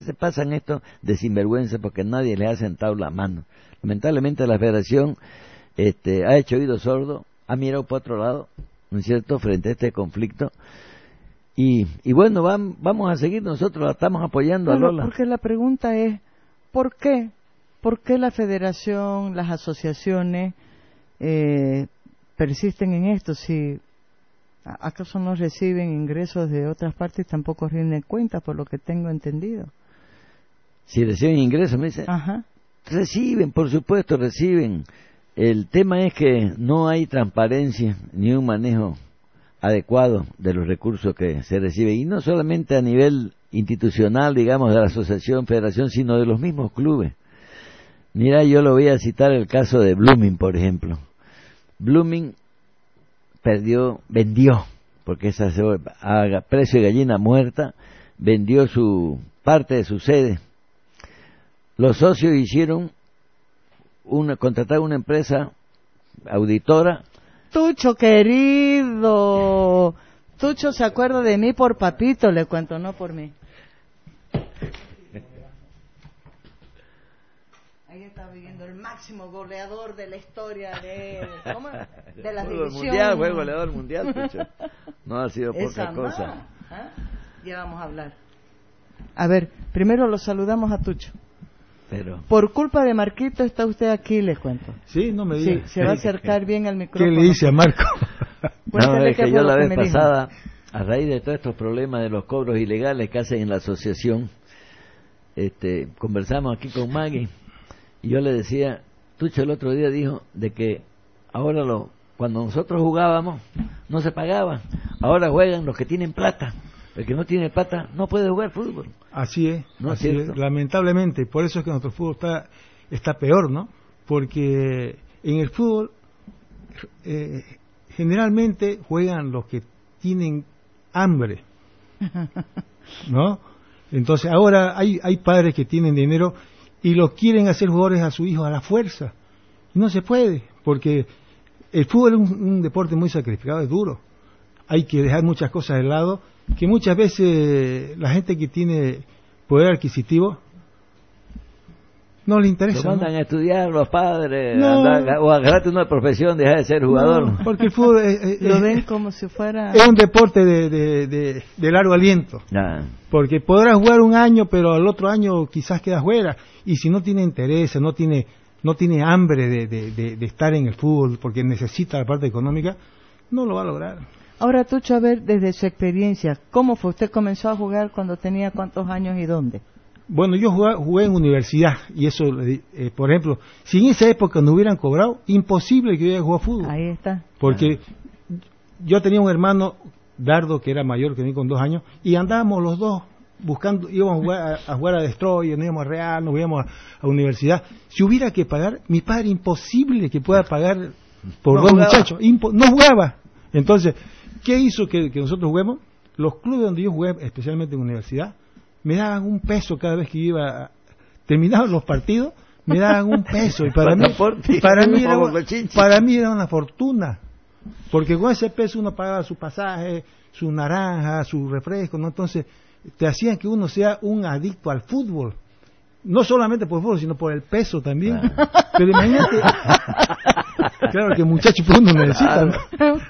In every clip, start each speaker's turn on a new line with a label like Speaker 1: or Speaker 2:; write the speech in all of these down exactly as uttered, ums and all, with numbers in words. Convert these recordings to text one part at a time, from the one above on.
Speaker 1: se pasan estos de sinvergüenza porque nadie les ha sentado la mano. Lamentablemente la federación este, ha hecho oído sordo, ha mirado por otro lado, ¿no es cierto?, frente a este conflicto. Y, y bueno, vam, vamos a seguir, nosotros la estamos apoyando
Speaker 2: bueno,
Speaker 1: a Lola.
Speaker 2: Porque la pregunta es, ¿por qué? ¿Por qué la federación, las asociaciones eh, persisten en esto? Si ¿acaso no reciben ingresos de otras partes y tampoco rinden cuentas, por lo que tengo entendido?
Speaker 1: Si reciben ingresos, me dicen.
Speaker 2: Ajá.
Speaker 1: Reciben, por supuesto, reciben. El tema es que no hay transparencia ni un manejo adecuado de los recursos que se reciben, y no solamente a nivel institucional, digamos, de la asociación, federación, sino de los mismos clubes. Mira, yo lo voy a citar el caso de Blooming, por ejemplo. Blooming perdió, vendió, porque esa a precio de gallina muerta, vendió su parte de su sede. Los socios hicieron una, contrataron una empresa auditora.
Speaker 2: Tucho querido, Tucho se acuerda de mí por papito, le cuento, no por mí. Ahí está viviendo el máximo goleador de la historia de, ¿cómo? De la división
Speaker 1: mundial, fue goleador mundial, Tucho. No ha sido poca
Speaker 2: Esa
Speaker 1: cosa.
Speaker 2: Más, ¿eh? Ya vamos a hablar. A ver, primero lo saludamos a Tucho.
Speaker 1: Pero
Speaker 2: por culpa de Marquito está usted aquí, le cuento.
Speaker 3: Sí, no me diga.
Speaker 2: Sí, se va a acercar bien al micrófono.
Speaker 3: ¿Qué le dice a Marco?
Speaker 1: No, es que yo la vez pasada, a raíz de todos estos problemas de los cobros ilegales que hacen en la asociación, este, conversamos aquí con Maggie, y yo le decía, Tucho el otro día dijo de que ahora lo, cuando nosotros jugábamos no se pagaba, ahora juegan los que tienen plata. El que no tiene plata no puede jugar fútbol.
Speaker 3: Así es,
Speaker 1: ¿No
Speaker 3: así
Speaker 1: es
Speaker 3: es, lamentablemente. Por eso es que nuestro fútbol está está peor, ¿no? Porque en el fútbol eh, generalmente juegan los que tienen hambre, ¿no? Entonces ahora hay hay padres que tienen dinero y los quieren hacer jugadores a su hijo a la fuerza. Y no se puede, porque el fútbol es un, un deporte muy sacrificado, es duro. Hay que dejar muchas cosas de lado, que muchas veces la gente que tiene poder adquisitivo no le interesa.
Speaker 1: Lo mandan
Speaker 3: ¿no?
Speaker 1: a estudiar los padres,
Speaker 3: no.
Speaker 1: andar, o agarrarte una profesión, dejar de ser jugador.
Speaker 3: No, porque el fútbol es, es,
Speaker 2: lo ven como si fuera...
Speaker 3: es un deporte de, de, de, de largo aliento.
Speaker 1: Nah.
Speaker 3: Porque podrás jugar un año, pero al otro año quizás quedas fuera. Y si no tiene interés, no tiene no tiene hambre de, de, de, de estar en el fútbol, porque necesita la parte económica, no lo va a lograr.
Speaker 2: Ahora, Tucho, a ver, desde su experiencia, ¿cómo fue? ¿Usted comenzó a jugar cuando tenía cuántos años y dónde?
Speaker 3: Bueno, yo jugué, jugué en universidad, y eso, eh, por ejemplo, si en esa época no hubieran cobrado, imposible que yo hubiera jugado fútbol.
Speaker 2: Ahí está.
Speaker 3: Porque ah. yo tenía un hermano, Dardo, que era mayor que mí con dos años, y andábamos los dos buscando, íbamos a jugar a, a, jugar a Destroyer, nos íbamos a Real, nos íbamos a, a universidad. Si hubiera que pagar, mi padre imposible que pueda pagar por
Speaker 1: no
Speaker 3: dos
Speaker 1: jugaba.
Speaker 3: muchachos, Impo- no jugaba. Entonces, ¿qué hizo que, que nosotros juguemos? Los clubes donde yo jugué, especialmente en universidad, me daban un peso cada vez que iba a, terminaban los partidos, me daban un peso, y para mí, para mí era, para mí era una fortuna, porque con ese peso uno pagaba su pasaje, su naranja, su refresco, ¿no? Entonces te hacían que uno sea un adicto al fútbol, no solamente por el fútbol, sino por el peso también. Claro. Pero imagínate, claro que muchachos pues uno necesita, ¿no?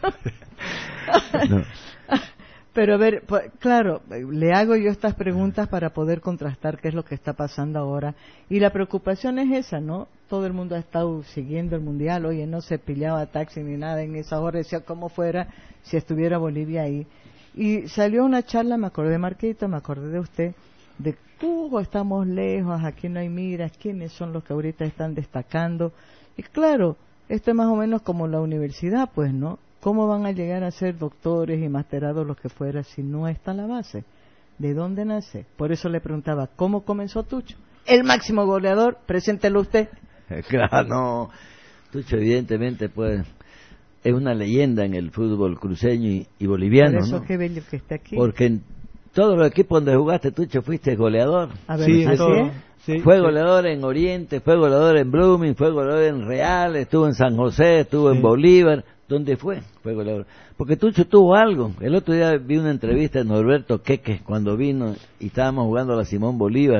Speaker 1: No.
Speaker 2: Pero a ver, pues, claro, le hago yo estas preguntas para poder contrastar qué es lo que está pasando ahora. Y la preocupación es esa, ¿no? Todo el mundo ha estado siguiendo el Mundial, oye, no se pillaba taxi ni nada en esa hora, decía cómo fuera si estuviera Bolivia ahí. Y salió una charla, me acordé de Marquito, me acordé de usted, de Cuba, estamos lejos, aquí no hay miras, quiénes son los que ahorita están destacando. Y claro, esto es más o menos como la universidad, pues, ¿no? ¿Cómo van a llegar a ser doctores y masterados los que fuera si no está la base? ¿De dónde nace? Por eso le preguntaba, ¿cómo comenzó Tucho? El máximo goleador, preséntelo usted.
Speaker 1: Claro, no. Tucho evidentemente pues es una leyenda en el fútbol cruceño y, y boliviano,
Speaker 2: Por eso
Speaker 1: ¿no?
Speaker 2: qué bello que esté aquí.
Speaker 1: Porque en todos los equipos donde jugaste, Tucho, fuiste goleador.
Speaker 2: A ver,
Speaker 3: sí,
Speaker 2: ¿así
Speaker 3: todo,
Speaker 2: es?
Speaker 3: sí,
Speaker 1: fue
Speaker 3: sí.
Speaker 1: goleador en Oriente, fue goleador en Blooming, fue goleador en Real, estuvo en San José, estuvo
Speaker 3: sí.
Speaker 1: en Bolívar. ¿Dónde fue? Fue goleador. Porque Tucho tuvo algo. El otro día vi una entrevista de Norberto Queque cuando vino y estábamos jugando a la Simón Bolívar.